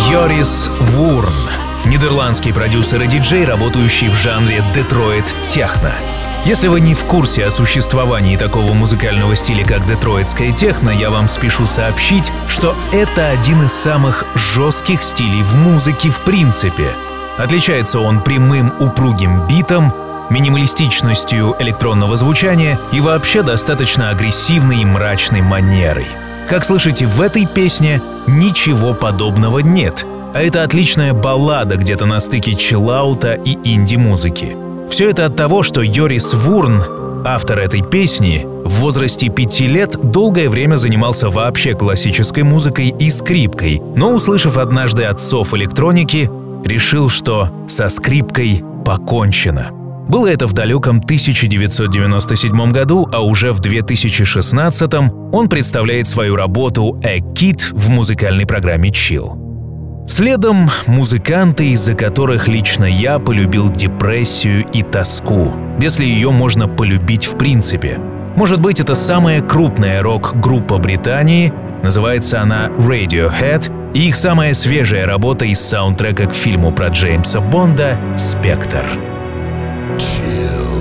Йорис Вурн, нидерландский продюсер и диджей, работающий в жанре детройт-техно. Если вы не в курсе о существовании такого музыкального стиля, как детройтская техно, я вам спешу сообщить, что это один из самых жестких стилей в музыке в принципе. Отличается он прямым упругим битом, минималистичностью электронного звучания и вообще достаточно агрессивной и мрачной манерой. Как слышите, в этой песне ничего подобного нет, а это отличная баллада где-то на стыке чиллаута и инди-музыки. Все это от того, что Йорис Вурн, автор этой песни, в возрасте 5 лет долгое время занимался вообще классической музыкой и скрипкой, но, услышав однажды отцов электроники, решил, что со скрипкой покончено. Было это в далеком 1997 году, а уже в 2016 он представляет свою работу «A Kid» в музыкальной программе Chill. Следом музыканты, из-за которых лично я полюбил депрессию и тоску, если ее можно полюбить в принципе. Может быть, это самая крупная рок-группа Британии, называется она Radiohead, и их самая свежая работа из саундтрека к фильму про Джеймса Бонда «Спектр». Chill.